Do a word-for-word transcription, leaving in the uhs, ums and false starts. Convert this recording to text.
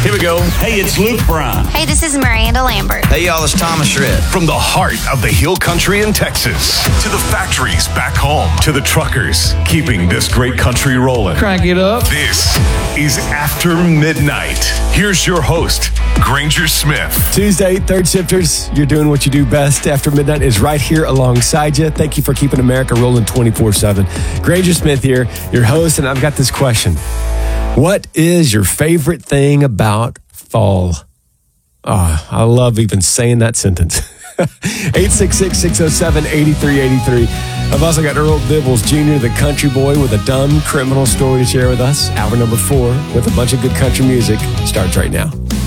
Here we go. Hey, it's Luke Brown. Hey, this is Miranda Lambert. Hey, y'all, it's Thomas Shred. From the heart of the Hill Country in Texas to the factories back home to the truckers keeping this great country rolling. Crank it up. This is After Midnight. Here's your host, Granger Smith. Tuesday, Third Shifters, you're doing what you do best. After Midnight is right here alongside you. Thank you for keeping America rolling twenty-four seven. Granger Smith here, your host, and I've got this question. What is your favorite thing about fall? Oh, I love even saying that sentence. eight six six, six oh seven, eight three eight three. I've also got Earl Bibbles Junior, the country boy, with a dumb criminal story to share with us. Hour number four with a bunch of good country music starts right now.